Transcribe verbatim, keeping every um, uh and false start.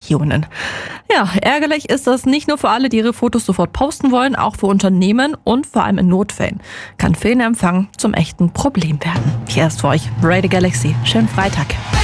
Regionen. Ja, ärgerlich ist das nicht nur für alle, die ihre Fotos sofort posten wollen, auch für Unternehmen und vor allem in Notfällen kann fehlender Empfang zum echten Problem werden. Hier ist für euch Radio Galaxy. Schönen Freitag.